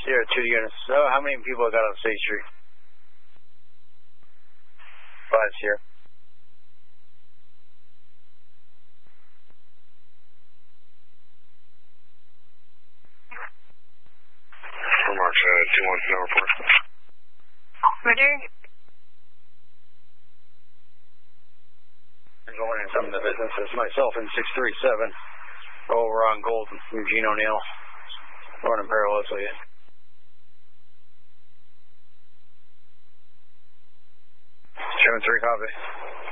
Sierra 2 units. So how many people got on State Street? 5 Sierra. March 2-1, no report. Ready? Going in some of the businesses. Myself in 637. Over on Golden. Eugene O'Neill. Running parallels with you. Seven 3 copy.